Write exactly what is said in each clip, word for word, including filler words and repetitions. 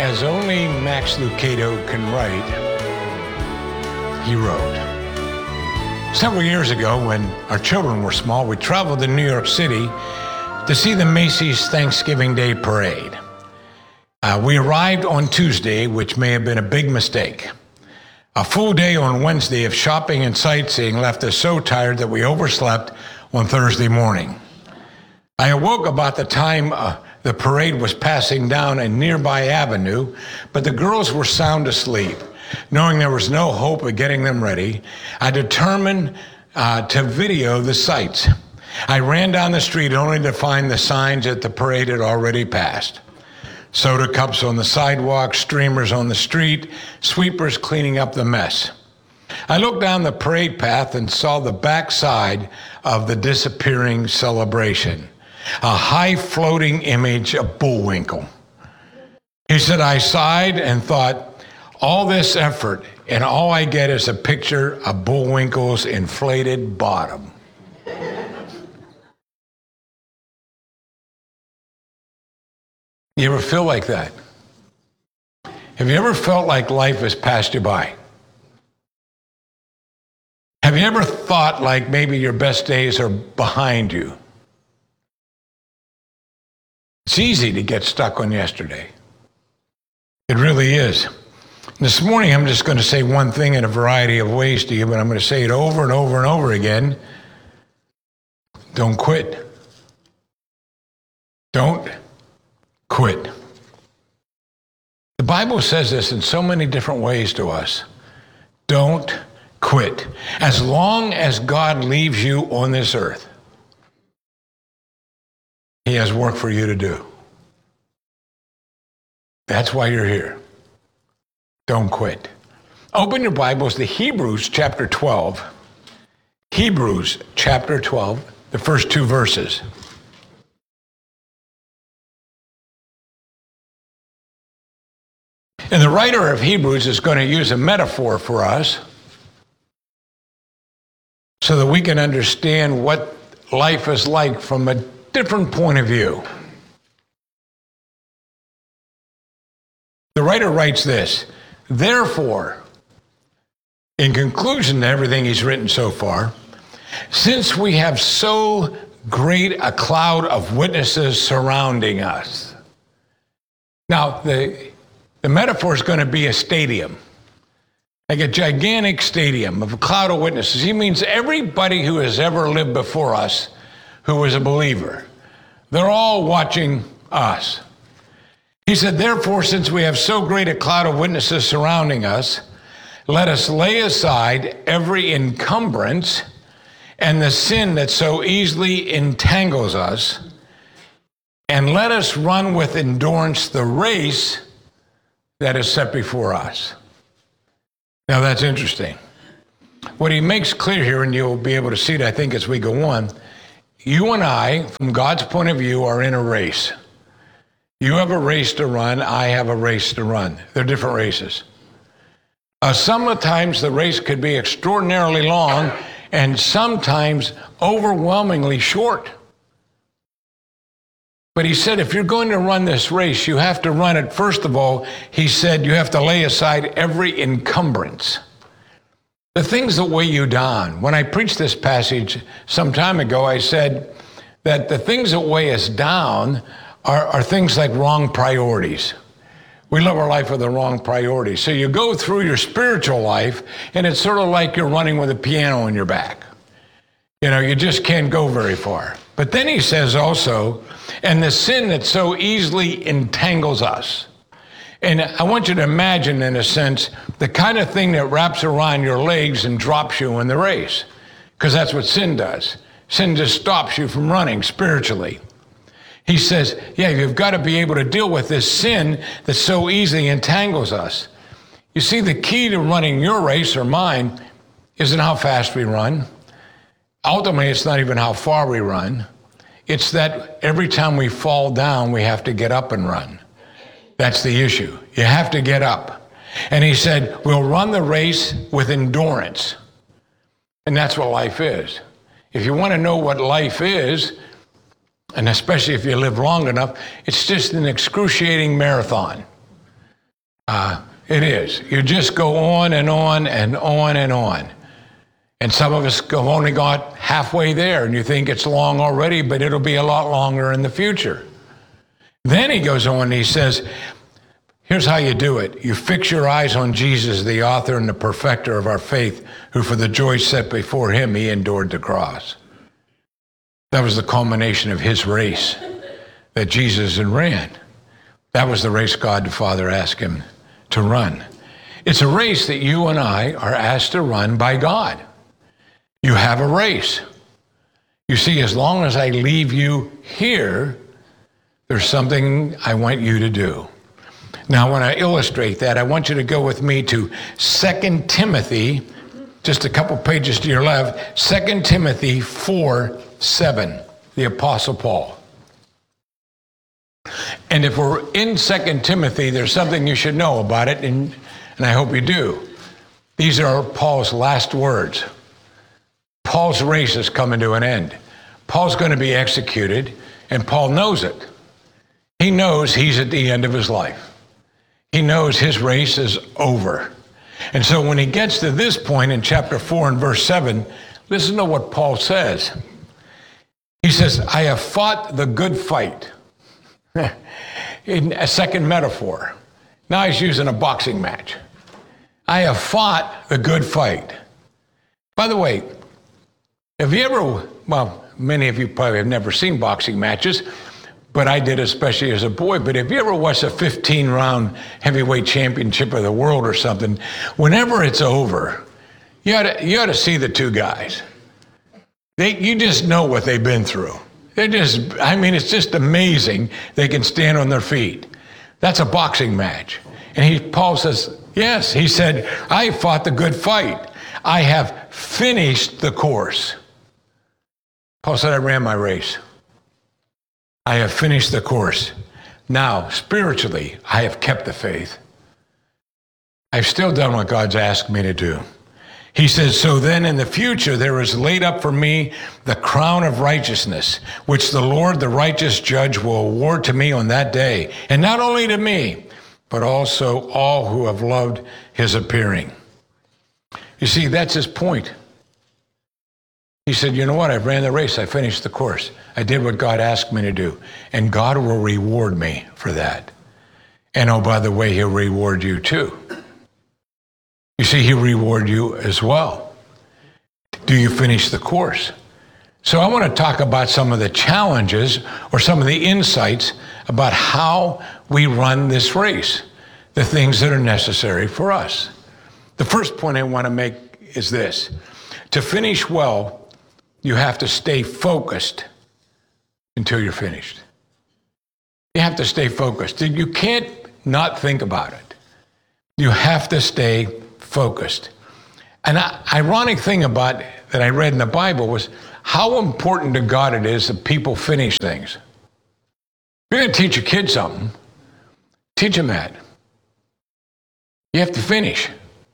As only Max Lucado can write, he wrote. Several years ago, when our children were small, we traveled to New York City to see the Macy's Thanksgiving Day Parade. Uh, we arrived on Tuesday, which may have been a big mistake. A full day on Wednesday of shopping and sightseeing left us so tired that we overslept on Thursday morning. I awoke about the time uh, the parade was passing down a nearby avenue, but the girls were sound asleep. Knowing there was no hope of getting them ready, I determined uh, to video the sights. I ran down the street only to find the signs that the parade had already passed. Soda cups on the sidewalk, streamers on the street, sweepers cleaning up the mess. I looked down the parade path and saw the backside of the disappearing celebration, a high floating image of Bullwinkle. He said, I sighed and thought, all this effort and all I get is a picture of Bullwinkle's inflated bottom. You ever feel like that? Have you ever felt like life has passed you by? Have you ever thought like maybe your best days are behind you? It's easy to get stuck on yesterday. It really is. This morning, I'm just going to say one thing in a variety of ways to you, but I'm going to say it over and over and over again. Don't quit. Don't quit. The Bible says this in so many different ways to us. Don't quit. As long as God leaves you on this earth, He has work for you to do. That's why you're here. Don't quit. Open your Bibles to Hebrews chapter twelve. Hebrews chapter twelve, the first two verses. And the writer of Hebrews is going to use a metaphor for us so that we can understand what life is like from a different point of view. The writer writes this, therefore, in conclusion to everything he's written so far, since we have so great a cloud of witnesses surrounding us. Now, the, the metaphor is going to be a stadium, like a gigantic stadium of a cloud of witnesses. He means everybody who has ever lived before us who was a believer. They're all watching us. He said, therefore, since we have so great a cloud of witnesses surrounding us, let us lay aside every encumbrance and the sin that so easily entangles us, and let us run with endurance the race that is set before us. Now that's interesting. What he makes clear here, and you'll be able to see it, I think, as we go on, you and I, from God's point of view, are in a race. You have a race to run, I have a race to run. They're different races. Uh, sometimes the race could be extraordinarily long and sometimes overwhelmingly short. But he said, if you're going to run this race, you have to run it, first of all, he said, you have to lay aside every encumbrance. The things that weigh you down. When I preached this passage some time ago, I said that the things that weigh us down Are, are things like wrong priorities. We live our life with the wrong priorities. So you go through your spiritual life, and it's sort of like you're running with a piano on your back. You know, you just can't go very far. But then he says also, and the sin that so easily entangles us. And I want you to imagine, in a sense, the kind of thing that wraps around your legs and drops you in the race. Because that's what sin does. Sin just stops you from running spiritually. He says, yeah, you've got to be able to deal with this sin that so easily entangles us. You see, the key to running your race or mine isn't how fast we run. Ultimately, it's not even how far we run. It's that every time we fall down, we have to get up and run. That's the issue. You have to get up. And he said, we'll run the race with endurance. And that's what life is. If you want to know what life is, and especially if you live long enough, it's just an excruciating marathon. Uh, it is. You just go on and on and on and on. And some of us have only got halfway there, and you think it's long already, but it'll be a lot longer in the future. Then he goes on and he says, here's how you do it. You fix your eyes on Jesus, the author and the perfecter of our faith, who for the joy set before him, he endured the cross. That was the culmination of his race that Jesus had ran. That was the race God the Father asked him to run. It's a race that you and I are asked to run by God. You have a race. You see, as long as I leave you here, there's something I want you to do. Now, when I illustrate that, I want you to go with me to Second Timothy, just a couple pages to your left, Second Timothy four seven, the Apostle Paul. And if we're in Second Timothy, there's something you should know about it, and, and I hope you do. These are Paul's last words. Paul's race is coming to an end. Paul's going to be executed, and Paul knows it. He knows he's at the end of his life. He knows his race is over. And so when he gets to this point in chapter four and verse seven, listen to what Paul says. He says, I have fought the good fight. In a second metaphor. Now he's using a boxing match. I have fought the good fight. By the way, have you ever, well, many of you probably have never seen boxing matches, but I did, especially as a boy. But have you ever watched a fifteen round heavyweight championship of the world or something? Whenever it's over, you ought to, you ought to see the two guys. They, you just know what they've been through. They're just, I mean, it's just amazing they can stand on their feet. That's a boxing match. And he, Paul says, yes, he said, I fought the good fight. I have finished the course. Paul said, I ran my race. I have finished the course. Now, spiritually, I have kept the faith. I've still done what God's asked me to do. He says, so then in the future there is laid up for me the crown of righteousness, which the Lord, the righteous judge, will award to me on that day. And not only to me, but also all who have loved his appearing. You see, that's his point. He said, you know what? I ran the race. I finished the course. I did what God asked me to do. And God will reward me for that. And oh, by the way, he'll reward you too. You see, he'll reward you as well. Do you finish the course? So I want to talk about some of the challenges or some of the insights about how we run this race, the things that are necessary for us. The first point I want to make is this. To finish well, you have to stay focused until you're finished. You have to stay focused. You can't not think about it. You have to stay focused. An ironic thing about that I read in the Bible was how important to God it is that people finish things. If you're going to teach your kids something, teach them that. You have to finish.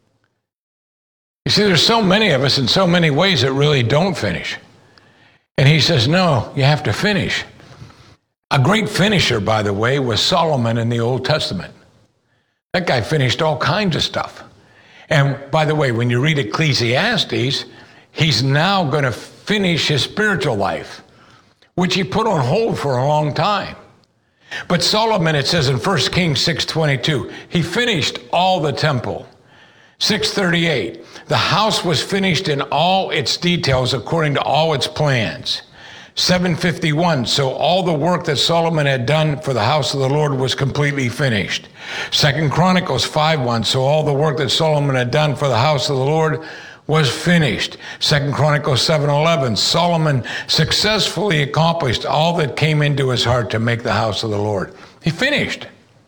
You see, there's so many of us in so many ways that really don't finish. And he says, no, you have to finish. A great finisher, by the way, was Solomon in the Old Testament. That guy finished all kinds of stuff. And by the way, when you read Ecclesiastes, he's now going to finish his spiritual life, which he put on hold for a long time. But Solomon, it says in First Kings six twenty-two, he finished all the temple. six thirty-eight, the house was finished in all its details according to all its plans. seven fifty-one, so all the work that Solomon had done for the house of the Lord was completely finished. Second Chronicles five one, so all the work that Solomon had done for the house of the Lord was finished. Second Chronicles seven eleven, Solomon successfully accomplished all that came into his heart to make the house of the Lord. He finished.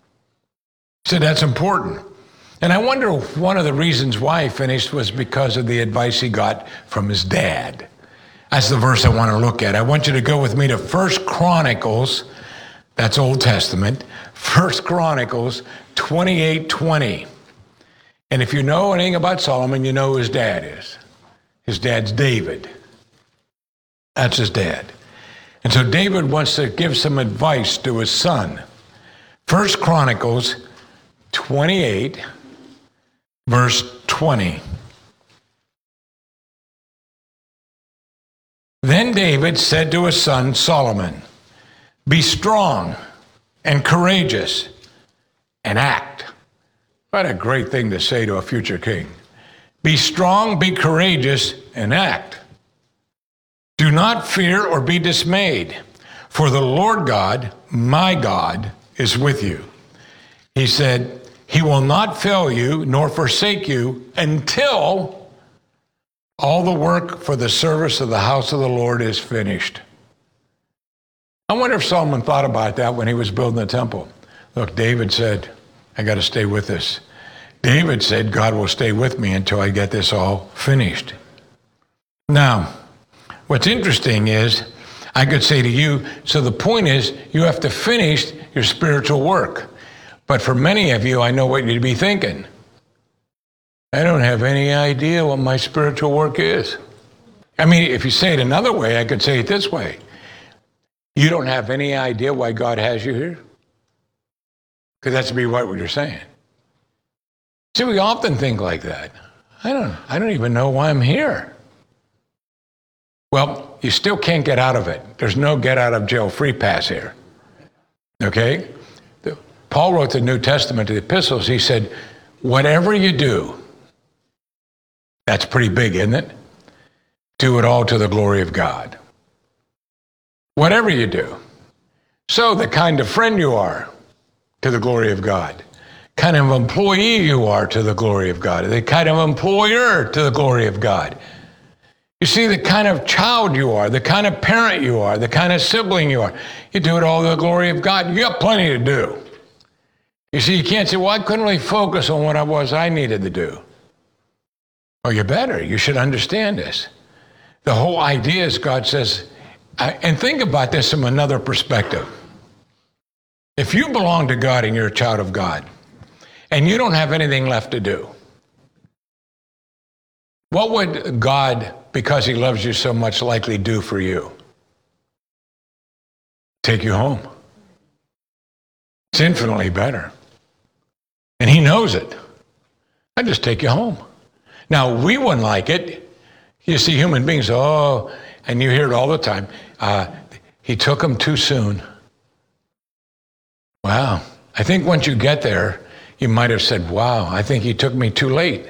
So that's important. And I wonder if one of the reasons why he finished was because of the advice he got from his dad. That's the verse I want to look at. I want you to go with me to First Chronicles, that's Old Testament, First Chronicles twenty-eight twenty. And if you know anything about Solomon, you know who his dad is. His dad's David. That's his dad. And so David wants to give some advice to his son. First Chronicles twenty-eight, verse twenty. Then David said to his son Solomon, "Be strong and courageous and act." What a great thing to say to a future king. Be strong, be courageous, and act. Do not fear or be dismayed, for the Lord God, my God, is with you. He said, he will not fail you nor forsake you until all the work for the service of the house of the Lord is finished. I wonder if Solomon thought about that when he was building the temple. Look, David said, I got to stay with this. David said, God will stay with me until I get this all finished. Now, what's interesting is, I could say to you, so the point is, you have to finish your spiritual work. But for many of you, I know what you'd be thinking. I don't have any idea what my spiritual work is. I mean, if you say it another way, I could say it this way. You don't have any idea why God has you here? Because that's to be what you're saying. See, we often think like that. I don't, I don't even know why I'm here. Well, you still can't get out of it. There's no get out of jail free pass here. Okay? The, Paul wrote the New Testament to the epistles. He said, whatever you do, that's pretty big, isn't it? Do it all to the glory of God. Whatever you do. So the kind of friend you are, to the glory of God. Kind of employee you are, to the glory of God. The kind of employer, to the glory of God. You see, the kind of child you are, the kind of parent you are, the kind of sibling you are, you do it all to the glory of God. You got plenty to do. You see, you can't say, well, I couldn't really focus on what I was I needed to do. Well, you better. You should understand this. The whole idea is God says, and think about this from another perspective. If you belong to God and you're a child of God, and you don't have anything left to do, what would God, because he loves you so much, likely do for you? Take you home. It's infinitely better. And he knows it. I'd just take you home. Now, we wouldn't like it. You see human beings, oh, and you hear it all the time. Uh, he took them too soon. Wow. I think once you get there, you might have said, wow, I think he took me too late.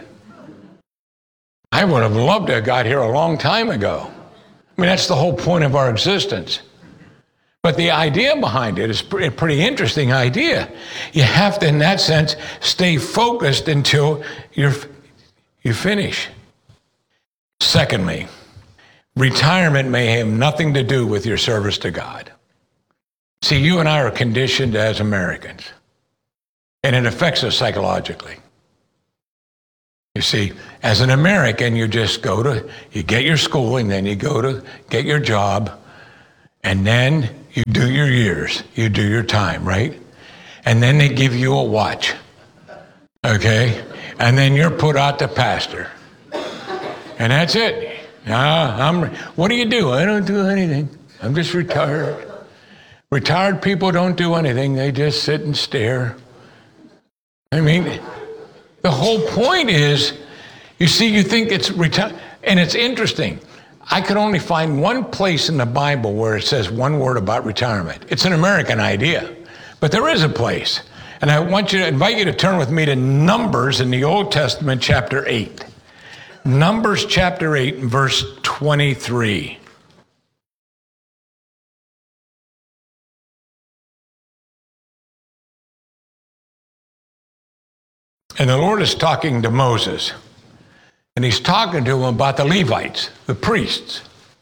I would have loved to have got here a long time ago. I mean, that's the whole point of our existence. But the idea behind it is a pretty interesting idea. You have to, in that sense, stay focused until you're, you finish. Secondly, retirement may have nothing to do with your service to God. See, you and I are conditioned as Americans, and it affects us psychologically. You see, as an American, you just go to, you get your schooling, then you go to get your job, and then you do your years, you do your time, right? And then they give you a watch, okay? And then you're put out to pastor. And that's it. Nah, I'm, what do you do? I don't do anything. I'm just retired. Retired people don't do anything. They just sit and stare. I mean, the whole point is, you see, you think it's retire, and it's interesting. I could only find one place in the Bible where it says one word about retirement. It's an American idea, but there is a place. And I want you to invite you to turn with me to Numbers in the Old Testament, chapter eight. Numbers chapter eight, verse twenty-three. And the Lord is talking to Moses. And he's talking to him about the Levites, the priests.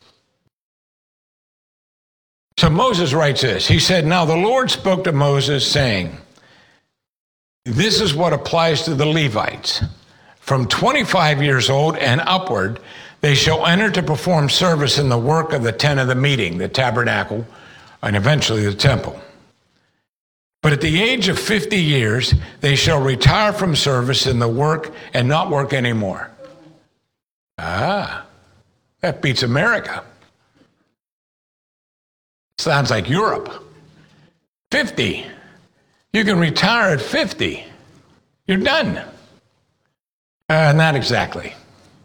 So Moses writes this. He said, now the Lord spoke to Moses saying, this is what applies to the Levites. From twenty-five years old and upward, they shall enter to perform service in the work of the tent of the meeting, the tabernacle, and eventually the temple. But at the age of fifty years, they shall retire from service in the work and not work anymore. Ah, that beats America. Sounds like Europe. fifty. You can retire at fifty. You're done. Uh, not exactly.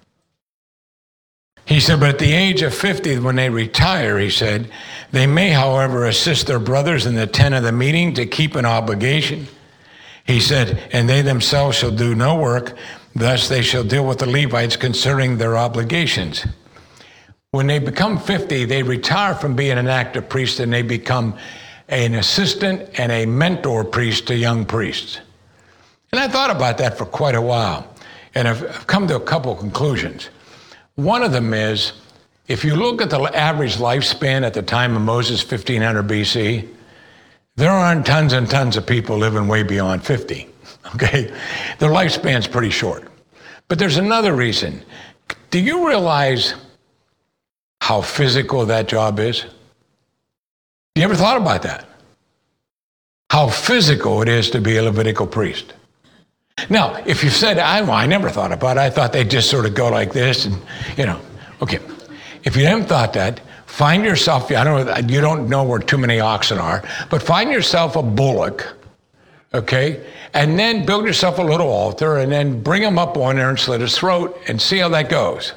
He said, but at the age of fifty, when they retire, he said, they may, however, assist their brothers in the tent of the meeting to keep an obligation. He said, and they themselves shall do no work, thus they shall deal with the Levites concerning their obligations. When they become fifty, they retire from being an active priest and they become an assistant and a mentor priest to young priests. And I thought about that for quite a while, and I've come to a couple of conclusions. One of them is, if you look at the average lifespan at the time of Moses, fifteen hundred B C, there aren't tons and tons of people living way beyond fifty, okay? Their lifespan's pretty short. But there's another reason. Do you realize how physical that job is? You ever thought about that? How physical it is to be a Levitical priest. Now, if you said, I, well, I never thought about it, I thought they'd just sort of go like this and, you know, okay. If you haven't thought that, find yourself, I don't know, you don't know where too many oxen are, but find yourself a bullock, okay, and then build yourself a little altar and then bring him up on there and slit his throat and see how that goes.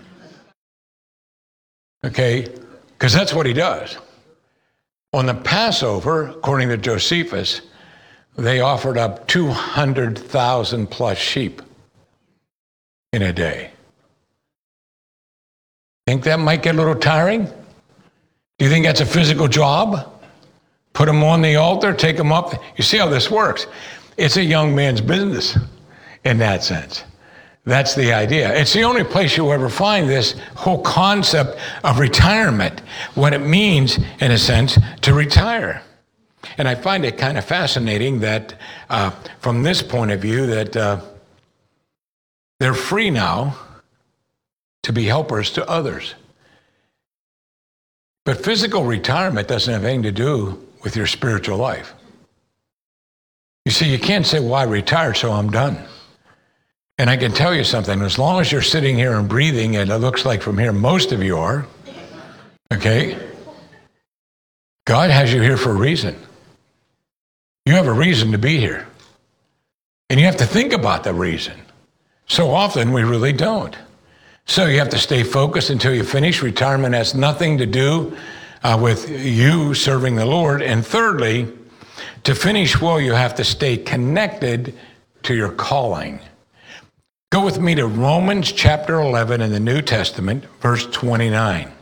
Okay, because that's what he does. On the Passover, according to Josephus, they offered up two hundred thousand plus sheep in a day. Think that might get a little tiring? Do you think that's a physical job? Put them on the altar, take them up. You see how this works. It's a young man's business in that sense. That's the idea. It's the only place you'll ever find this whole concept of retirement, what it means, in a sense, to retire. And I find it kind of fascinating that uh, from this point of view that uh, they're free now to be helpers to others. But physical retirement doesn't have anything to do with your spiritual life. You see, you can't say, well, I retired, so I'm done. And I can tell you something, as long as you're sitting here and breathing, and it looks like from here most of you are, okay, God has you here for a reason. You have a reason to be here. And you have to think about the reason. So often we really don't. So you have to stay focused until you finish. Retirement has nothing to do uh, with you serving the Lord. And thirdly, to finish well, you have to stay connected to your calling. Go with me to Romans chapter eleven in the New Testament, verse twenty-nine.